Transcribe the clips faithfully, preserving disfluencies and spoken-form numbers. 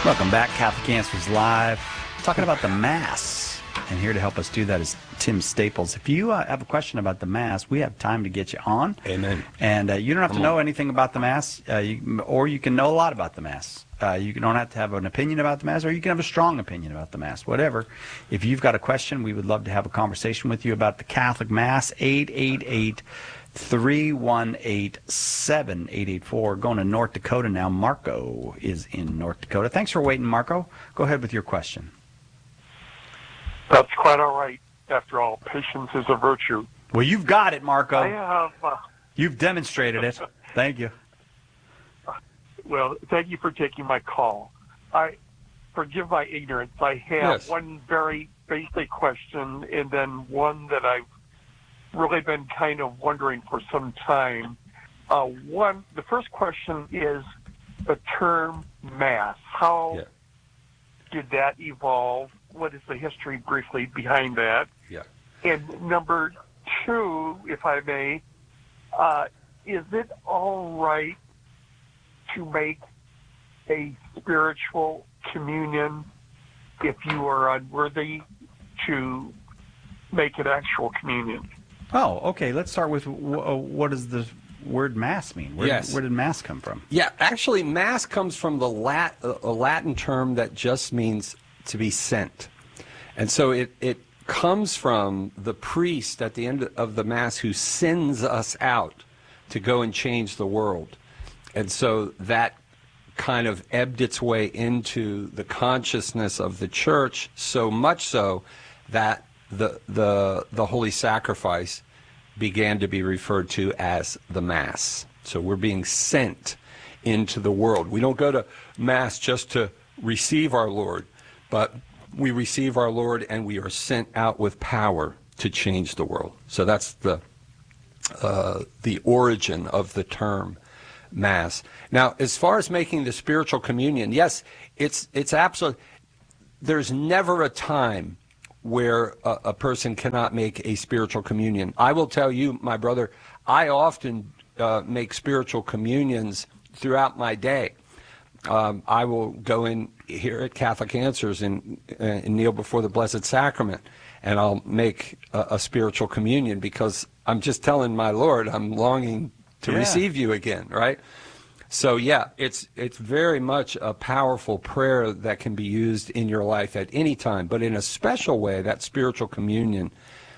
Welcome back. Catholic Answers Live. Talking about the Mass. And here to help us do that is Tim Staples. If you uh, have a question about the Mass, we have time to get you on. Amen. And uh, you don't have to know anything about the Mass, uh, you, or you can know a lot about the Mass. Uh, you don't have to have an opinion about the Mass, or you can have a strong opinion about the Mass, whatever. If you've got a question, we would love to have a conversation with you about the Catholic Mass. eight eight eight, three one eight, seven eight eight four. Going to North Dakota now. Marco is in North Dakota. Thanks for waiting, Marco. Go ahead with your question. That's quite all right. After all, patience is a virtue. Well, you've got it, Marco. I have. Uh, You've demonstrated it. Thank you. Well, thank you for taking my call. I forgive my ignorance. I have Yes. one very basic question, and then one that I've really been kind of wondering for some time. Uh, one, the first question is the term Mass. How Yeah. did that evolve? What is the history briefly behind that? Yeah. And number two, if I may, uh, is it all right to make a spiritual communion if you are unworthy to make an actual communion? Oh, okay. Let's start with w- uh, what does the word Mass mean? Where, Yes. where did Mass come from? Yeah, actually, Mass comes from the Lat- a Latin term that just means to be sent. And so it, it comes from the priest at the end of the Mass who sends us out to go and change the world. And so that kind of ebbed its way into the consciousness of the church, so much so that the the the Holy Sacrifice began to be referred to as the Mass. So we're being sent into the world. We don't go to Mass just to receive our Lord, but we receive our Lord and we are sent out with power to change the world. So that's the uh, the origin of the term Mass. Now, as far as making the spiritual communion, yes, it's it's absolute. There's never a time where a, a person cannot make a spiritual communion. I will tell you, my brother, I often uh, make spiritual communions throughout my day. Um, I will go in here at Catholic Answers and, uh, and kneel before the Blessed Sacrament, and I'll make a, a spiritual communion because I'm just telling my Lord I'm longing to Yeah. receive you again, right? So yeah, it's it's very much a powerful prayer that can be used in your life at any time, but in a special way, that spiritual communion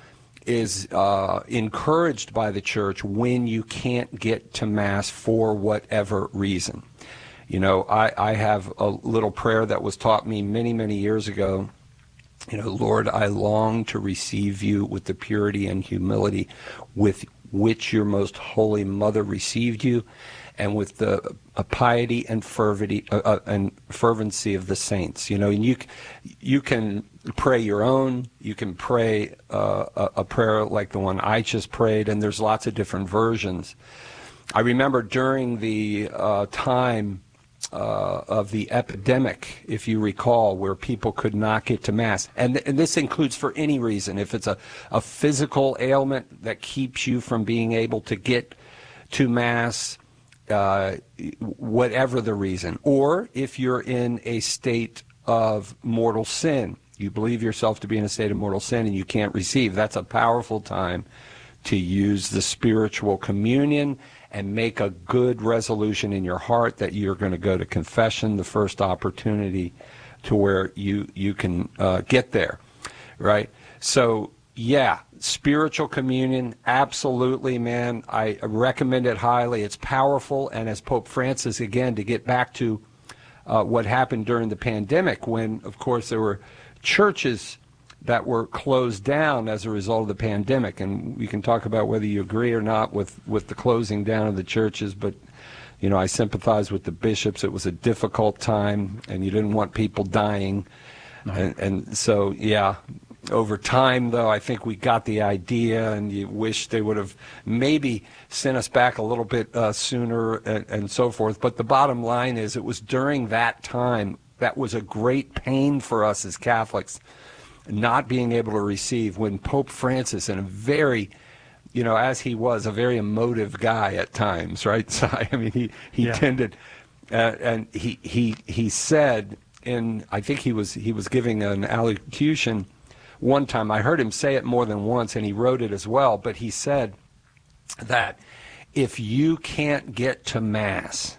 is uh, encouraged by the church when you can't get to Mass for whatever reason. You know, I, I have a little prayer that was taught me many, many years ago. You know, Lord, I long to receive you with the purity and humility with which your most holy mother received you, and with the uh, piety and fervency, uh, uh, and fervency of the saints. You know, and you you can pray your own. You can pray uh, a, a prayer like the one I just prayed, and there's lots of different versions. I remember during the uh, time uh, of the epidemic, if you recall, where people could not get to Mass, and, and this includes for any reason, if it's a, a physical ailment that keeps you from being able to get to Mass, uh, whatever the reason, or if you're in a state of mortal sin, you believe yourself to be in a state of mortal sin and you can't receive, that's a powerful time to use the spiritual communion and make a good resolution in your heart that you're going to go to confession the first opportunity to where you you can uh, get there, right? So yeah, spiritual communion, absolutely, man. I recommend it highly. It's powerful, and as Pope Francis, again, to get back to uh, what happened during the pandemic, when, of course, there were churches that were closed down as a result of the pandemic, and we can talk about whether you agree or not with, with the closing down of the churches, but, you know, I sympathize with the bishops. It was a difficult time, and you didn't want people dying, no. and, and so, yeah, over time, though, I think we got the idea, and you wish they would have maybe sent us back a little bit uh, sooner and, and so forth, but the bottom line is it was during that time that was a great pain for us as Catholics, not being able to receive, when Pope Francis, and a very, you know, as he was, a very emotive guy at times, right? So, I mean, he, he yeah. tended, uh, and he, he, he said in I think he was he was giving an allocution one time. I heard him say it more than once, and he wrote it as well. But he said that if you can't get to Mass,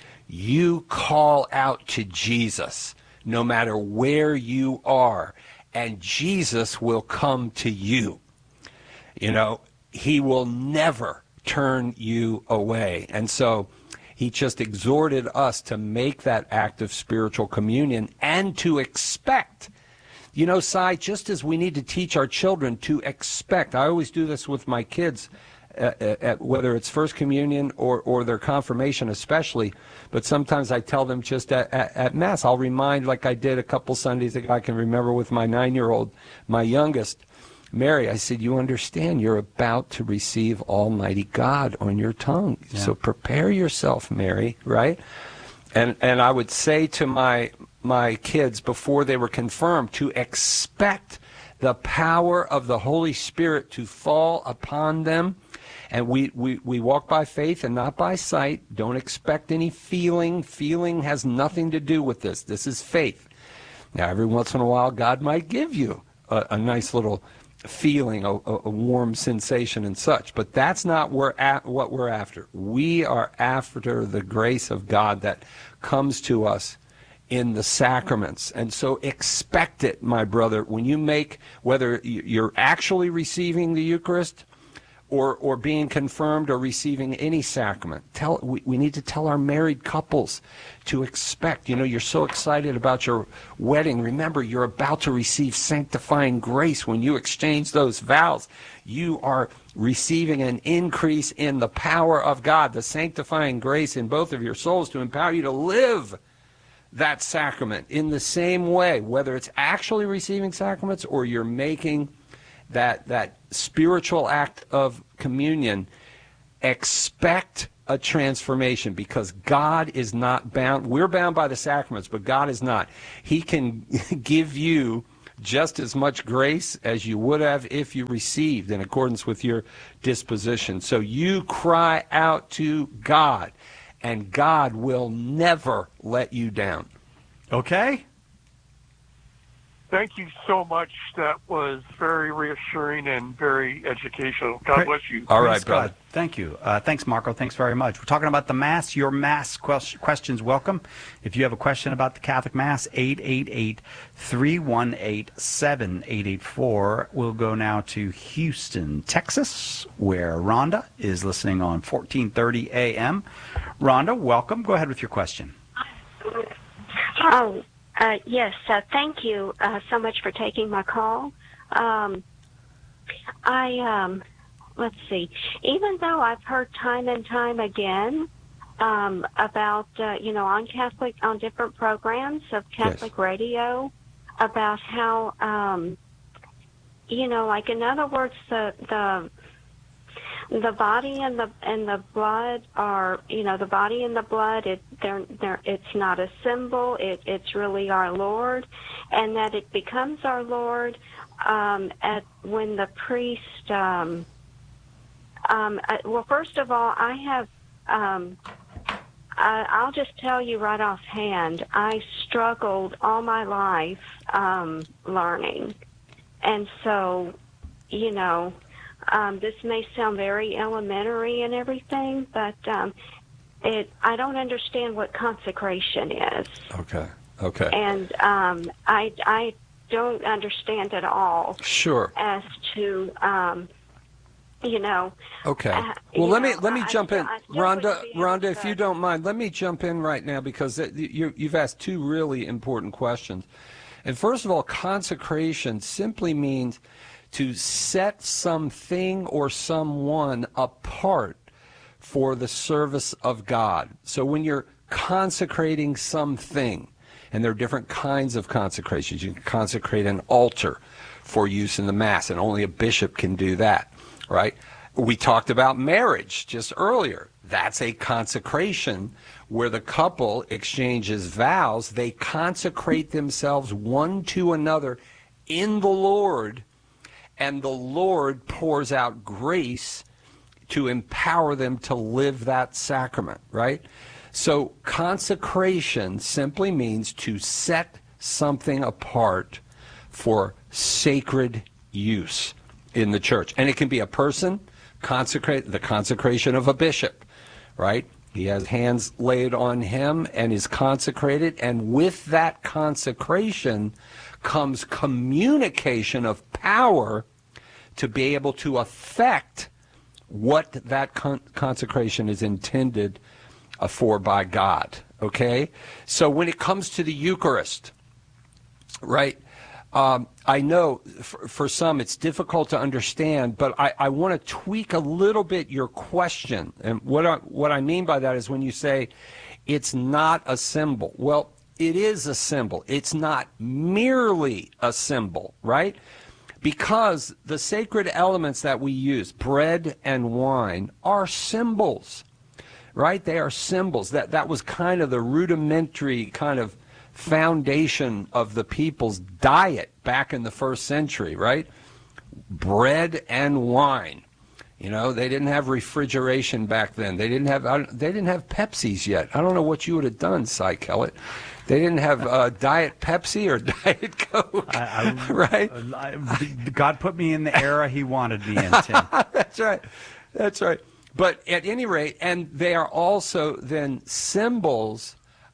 you call out to Jesus no matter where you are, and Jesus will come to you. You know, he will never turn you away. And so he just exhorted us to make that act of spiritual communion and to expect. You know, Si, just as we need to teach our children to expect. I always do this with my kids, uh, at, whether it's First Communion or, or their confirmation especially. But sometimes I tell them just at, at, at Mass. I'll remind, like I did a couple Sundays ago, I can remember with my nine-year-old, my youngest, Mary, I said, you understand you're about to receive Almighty God on your tongue. Yeah. So prepare yourself, Mary, right? And and I would say to my my kids before they were confirmed to expect the power of the Holy Spirit to fall upon them. And we, we, we walk by faith and not by sight. Don't expect any feeling. Feeling has nothing to do with this. This is faith. Now, every once in a while, God might give you a, a nice little feeling, a, a warm sensation and such. But that's not we're at, what we're after. We are after the grace of God that comes to us in the sacraments. And so expect it, my brother, when you make, whether you're actually receiving the Eucharist or or being confirmed or receiving any sacrament. Tell we, we need to tell our married couples to expect. You know, you're so excited about your wedding. Remember, you're about to receive sanctifying grace when you exchange those vows. You are receiving an increase in the power of God, the sanctifying grace in both of your souls to empower you to live that sacrament in the same way, whether it's actually receiving sacraments or you're making that that spiritual act of communion. Expect a transformation, because God is not bound. We're bound by the sacraments, but God is not. He can give you just as much grace as you would have if you received in accordance with your disposition. So you cry out to God, and God will never let you down. Okay? Thank you so much. That was very reassuring and very educational. God bless you. All right, Praise brother. God. Thank you. Uh, thanks, Marco. Thanks very much. We're talking about the Mass. Your Mass quest- questions welcome. If you have a question about the Catholic Mass, eight eight eight, three one eight, seven eight eight four. We'll go now to Houston, Texas, where Rhonda is listening on fourteen thirty A M. Rhonda, welcome. Go ahead with your question. Oh, Uh, yes, uh, thank you uh, so much for taking my call. Um, I, um, let's see, even though I've heard time and time again um, about, uh, you know, on Catholic, on different programs of Catholic yes. radio, about how, um, you know, like in other words, the, the, the body and the and the blood are, you know, the body and the blood. It they're they're it's not a symbol. It it's really our Lord, and that it becomes our Lord um, at when the priest. Um, um, I, well, first of all, I have. Um, I, I'll just tell you right offhand. I struggled all my life um, learning, and so, you know. Um, this may sound very elementary and everything, but um, it I don't understand what consecration is. Okay, okay. And um, I, I don't understand at all. Sure. As to, um, you know. Okay. Uh, well, let know, me let me I, jump I, in, I Rhonda. Rhonda, if to... you don't mind, let me jump in right now, because you, you've asked two really important questions. And first of all, consecration simply means to set something or someone apart for the service of God. So when you're consecrating something, and there are different kinds of consecrations. You can consecrate an altar for use in the Mass, and only a bishop can do that, right? We talked about marriage just earlier. That's a consecration where the couple exchanges vows. They consecrate themselves one to another in the Lord, and the Lord pours out grace to empower them to live that sacrament, right? So consecration simply means to set something apart for sacred use in the church. And it can be a person, consecrate the consecration of a bishop, right? He has hands laid on him and is consecrated, and with that consecration comes communication of power to be able to affect what that con- consecration is intended uh, for by God, okay? So when it comes to the Eucharist, right, um, I know for, for some it's difficult to understand, but I, I want to tweak a little bit your question. And what I, what I mean by that is when you say it's not a symbol. Well, it is a symbol. It's not merely a symbol, right? Because the sacred elements that we use, bread and wine, are symbols, right? They are symbols. That, that was kind of the rudimentary kind of foundation of the people's diet back in the first century, right? Bread and wine. You know, they didn't have refrigeration back then. They didn't have they didn't have Pepsis yet. I don't know what you would have done, Cy Kellett. They didn't have uh, Diet Pepsi or Diet Coke, I, I, right? I, God put me in the era He wanted me in, Tim. That's right. That's right. But at any rate, and they are also then symbols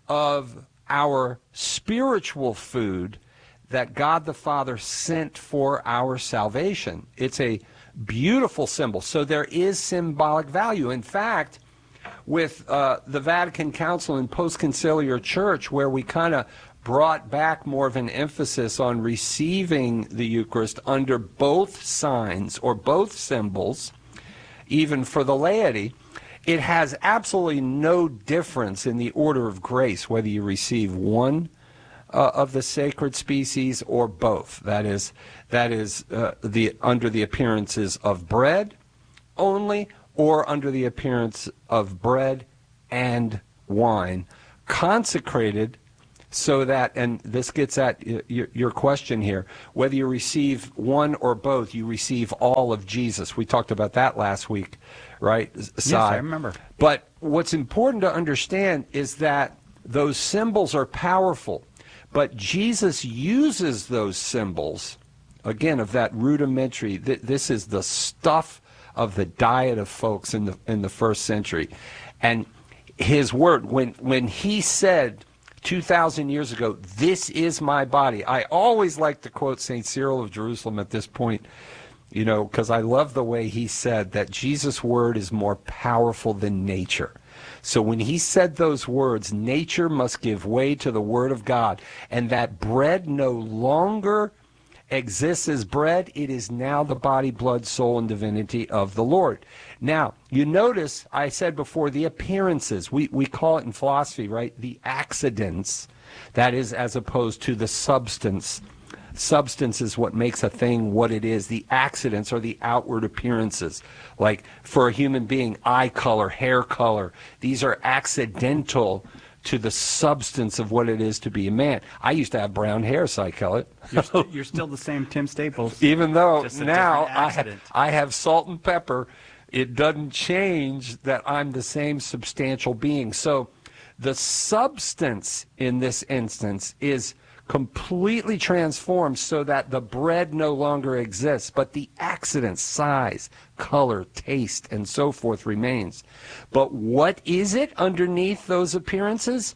of our spiritual food that God the Father sent for our salvation. It's a beautiful symbol. So there is symbolic value. In fact, with uh, the Vatican Council and Post-Conciliar Church, where we kind of brought back more of an emphasis on receiving the Eucharist under both signs or both symbols, even for the laity, it has absolutely no difference in the order of grace whether you receive one uh, of the sacred species or both. That is, that is uh, the under the appearances of bread only, or under the appearance of bread and wine, consecrated so that, and this gets at your, your question here, whether you receive one or both, you receive all of Jesus. We talked about that last week, right, Yes, I remember. But what's important to understand is that those symbols are powerful, but Jesus uses those symbols, again, of that rudimentary, th- this is the stuff of the diet of folks in the in the first century. And his word, when when he said two thousand years ago, this is my body, I always like to quote Saint Cyril of Jerusalem at this point, you know, because I love the way he said that Jesus' word is more powerful than nature. So when he said those words, nature must give way to the word of God, and that bread no longer exists as bread, it is now the body, blood, soul, and divinity of the Lord. Now, you notice I said before the appearances, we, we call it in philosophy, right, the accidents, that is as opposed to the substance. Substance is what makes a thing what it is. The accidents are the outward appearances. Like for a human being, eye color, hair color, these are accidental to the substance of what it is to be a man. I used to have brown hair, Cy Kellett. You're, st- you're still the same Tim Staples. Even though Just a now different I, accident. ha- I have salt and pepper, it doesn't change that I'm the same substantial being. So the substance in this instance is completely transformed so that the bread no longer exists, but the accident, size, color, taste, and so forth remains. But what is it underneath those appearances?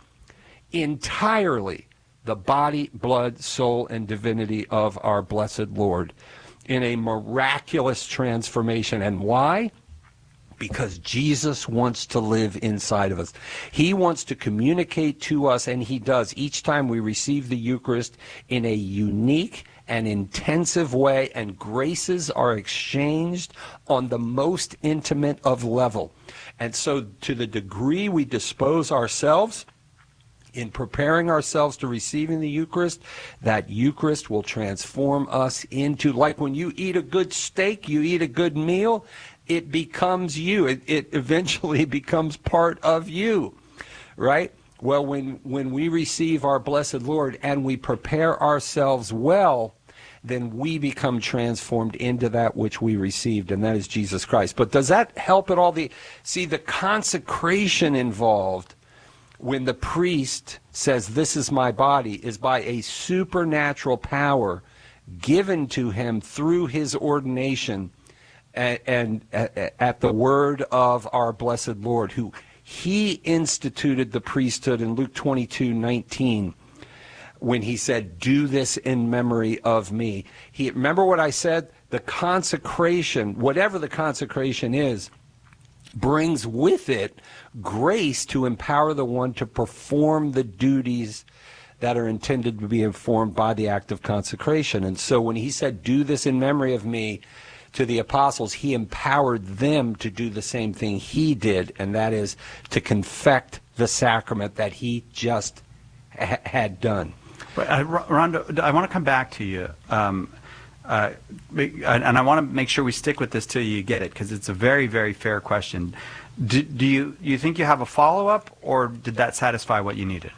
Entirely the body, blood, soul, and divinity of our blessed Lord in a miraculous transformation. And why? Because Jesus wants to live inside of us. He wants to communicate to us, and he does each time we receive the Eucharist in a unique and intensive way, and graces are exchanged on the most intimate of level. And so to the degree we dispose ourselves in preparing ourselves to receiving the Eucharist, that Eucharist will transform us into, like when you eat a good steak, you eat a good meal, it becomes you. It, it eventually becomes part of you, right? Well, when, when we receive our blessed Lord and we prepare ourselves well, then we become transformed into that which we received, and that is Jesus Christ. But does that help at all? The, see, the consecration involved when the priest says, "This is my body," is by a supernatural power given to him through his ordination and, and uh, at the word of our blessed Lord, who he instituted the priesthood in Luke twenty-two nineteen. When he said, "Do this in memory of me." He, remember what I said? The consecration, whatever the consecration is, brings with it grace to empower the one to perform the duties that are intended to be informed by the act of consecration. And so when he said, "Do this in memory of me," to the apostles, he empowered them to do the same thing he did, and that is to confect the sacrament that he just ha- had done. But, uh, Rhonda, I want to come back to you, um, uh, and I want to make sure we stick with this till you get it, because it's a very, very fair question. Do, do you you think you have a follow-up, or did that satisfy what you needed?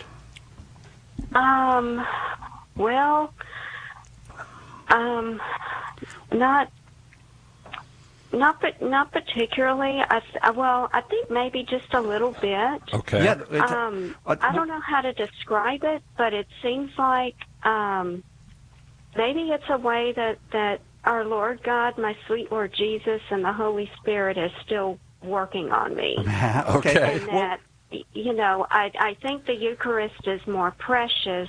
Um, well, um, not, not, but not particularly. I, well, I think maybe just a little bit. Okay. Yeah. it's- Um, uh, I don't know how to describe it, but it seems like um, maybe it's a way that, that our Lord God, my sweet Lord Jesus, and the Holy Spirit is still working on me. Okay. And that, you know, I, I think the Eucharist is more precious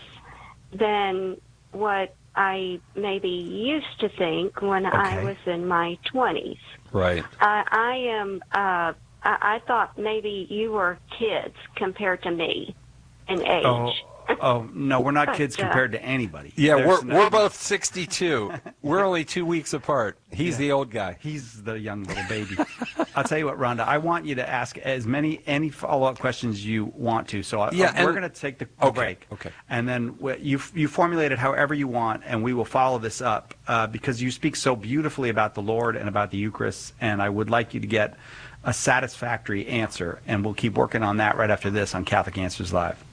than what I maybe used to think when I Okay. was in my twenties. Right. I, I am. Uh, I, I thought maybe you were kids compared to me in age. Oh, oh no, we're not But, kids uh, compared to anybody. Yeah, There's we're no- we're both sixty-two. We're only two weeks apart. He's Yeah. the old guy. He's the young little baby. I'll tell you what, Rhonda, I want you to ask as many any follow-up questions you want to. So I, Yeah, we're and- going to take the, the Okay, break. okay. And then we- you you formulate it however you want, and we will follow this up uh, because you speak so beautifully about the Lord and about the Eucharist, and I would like you to get a satisfactory answer, and we'll keep working on that right after this on Catholic Answers Live.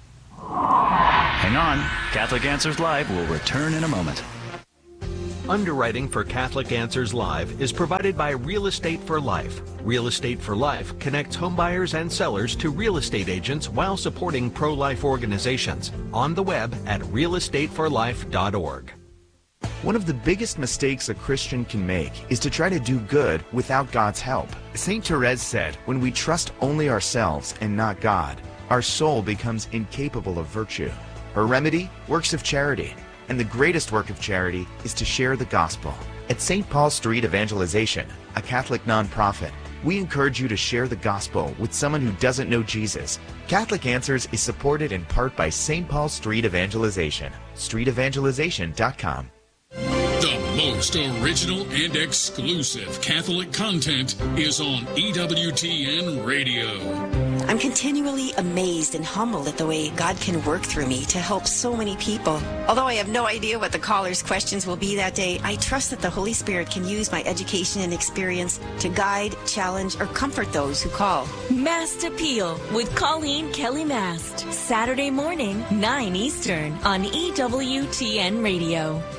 Hang on. Catholic Answers Live will return in a moment. Underwriting for Catholic Answers Live is provided by Real Estate for Life. Real Estate for Life connects homebuyers and sellers to real estate agents while supporting pro-life organizations. On the web at real estate for life dot org. One of the biggest mistakes a Christian can make is to try to do good without God's help. Saint Therese said, "When we trust only ourselves and not God, our soul becomes incapable of virtue." Her remedy? Works of charity. And the greatest work of charity is to share the gospel. At Saint Paul Street Evangelization, a Catholic nonprofit, we encourage you to share the gospel with someone who doesn't know Jesus. Catholic Answers is supported in part by Saint Paul Street Evangelization. street evangelization dot com. The most original and exclusive Catholic content is on E W T N Radio. I'm continually amazed and humbled at the way God can work through me to help so many people. Although I have no idea what the callers' questions will be that day, I trust that the Holy Spirit can use my education and experience to guide, challenge, or comfort those who call. Mast Appeal with Colleen Kelly Mast. Saturday morning, nine Eastern on E W T N Radio.